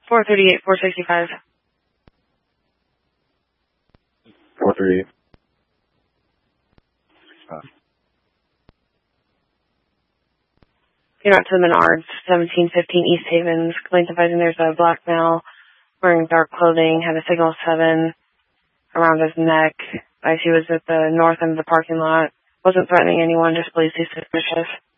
438, 465. 438. You're not to the Menards, 1715 East Havens. Complaint advising there's a black male wearing dark clothing, had a signal 7 around his neck as he was at the north end of the parking lot. Wasn't threatening anyone, just believes he's suspicious.